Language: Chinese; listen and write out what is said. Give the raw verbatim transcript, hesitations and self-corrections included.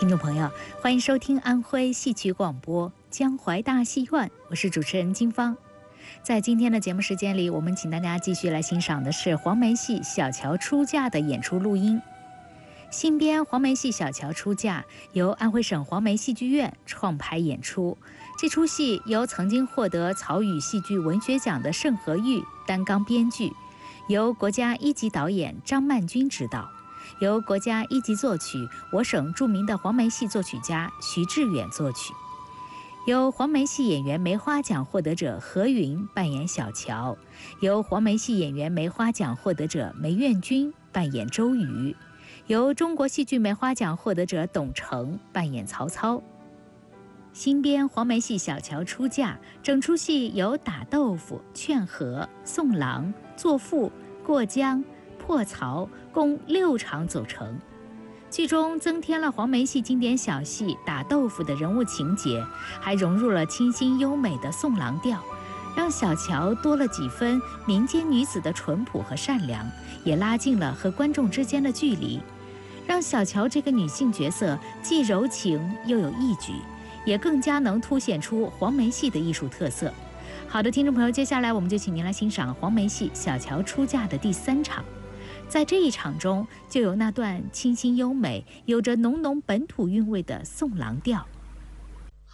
听众朋友，欢迎收听安徽戏曲广播江淮大戏院，我是主持人金芳。在今天的节目时间里，我们请大家继续来欣赏的是黄梅戏《小乔出嫁》的演出录音。新编黄梅戏《小乔出嫁》由安徽省黄梅戏剧院创排演出，这出戏由曾经获得曹禺戏剧文学奖的盛和玉担纲编剧，由国家一级导演张曼君执导，由国家一级作曲我省著名的黄梅戏作曲家徐志远作曲，由黄梅戏演员梅花奖获得者何云扮演小乔，由黄梅戏演员梅花奖获得者梅愿君扮演周瑜，由中国戏剧梅花奖获得者董成扮演曹操。新编黄梅戏《小乔出嫁》，整出戏由打豆腐、劝和、送郎、作赋、过江、破曹共六场组成。剧中增添了黄梅戏经典小戏打豆腐的人物情节，还融入了清新优美的送郎调，让小乔多了几分民间女子的淳朴和善良，也拉近了和观众之间的距离，让小乔这个女性角色既柔情又有义举，也更加能凸显出黄梅戏的艺术特色。好的，听众朋友，接下来我们就请您来欣赏黄梅戏《小乔出嫁》的第三场。在这一场中，就有那段清新优美、有着浓浓本土韵味的送郎调。